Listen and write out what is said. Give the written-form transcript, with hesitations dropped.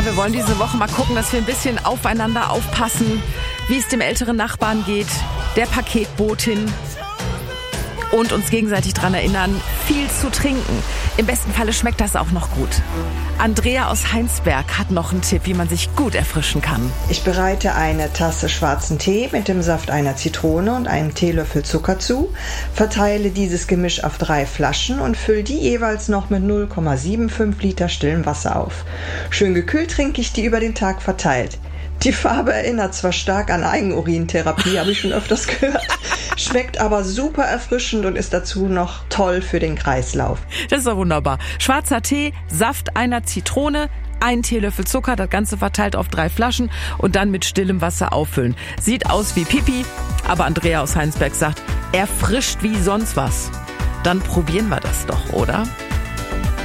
Ja, wir wollen diese Woche mal gucken, dass wir ein bisschen aufeinander aufpassen, wie es dem älteren Nachbarn geht, der Paketbotin und uns gegenseitig daran erinnern, viel zu trinken. Im besten Falle schmeckt das auch noch gut. Andrea aus Heinsberg hat noch einen Tipp, wie man sich gut erfrischen kann. Ich bereite eine Tasse schwarzen Tee mit dem Saft einer Zitrone und einem Teelöffel Zucker zu, verteile dieses Gemisch auf 3 Flaschen und fülle die jeweils noch mit 0,75 Liter stillem Wasser auf. Schön gekühlt trinke ich die über den Tag verteilt. Die Farbe erinnert zwar stark an Eigenurintherapie, habe ich schon öfters gehört, schmeckt aber super erfrischend und ist dazu noch toll für den Kreislauf. Das ist doch wunderbar. Schwarzer Tee, Saft einer Zitrone, 1 Teelöffel Zucker, das Ganze verteilt auf 3 Flaschen und dann mit stillem Wasser auffüllen. Sieht aus wie Pipi, aber Andrea aus Heinsberg sagt, erfrischt wie sonst was. Dann probieren wir das doch, oder?